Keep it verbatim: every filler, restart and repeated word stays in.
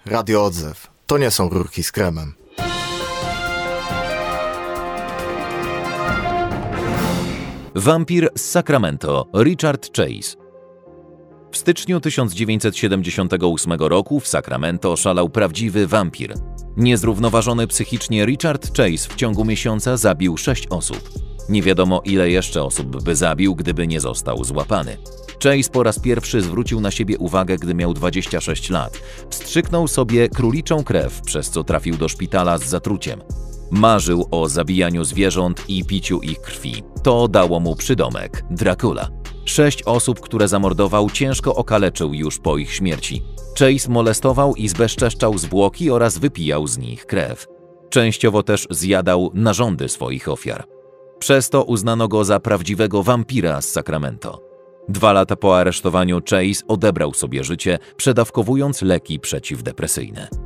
Radio Odzew. To nie są rurki z kremem. Wampir z Sacramento, Richard Chase. W styczniu tysiąc dziewięćset siedemdziesiątego ósmego roku w Sacramento szalał prawdziwy wampir. Niezrównoważony psychicznie Richard Chase w ciągu miesiąca zabił sześć osób. Nie wiadomo, ile jeszcze osób by zabił, gdyby nie został złapany. Chase po raz pierwszy zwrócił na siebie uwagę, gdy miał dwadzieścia sześć lat. Wstrzyknął sobie króliczą krew, przez co trafił do szpitala z zatruciem. Marzył o zabijaniu zwierząt i piciu ich krwi. To dało mu przydomek Dracula. Sześć osób, które zamordował, ciężko okaleczył już po ich śmierci. Chase molestował i zbezczeszczał zwłoki oraz wypijał z nich krew. Częściowo też zjadał narządy swoich ofiar. Przez to uznano go za prawdziwego wampira z Sacramento. Dwa lata po aresztowaniu Chase odebrał sobie życie, przedawkowując leki przeciwdepresyjne.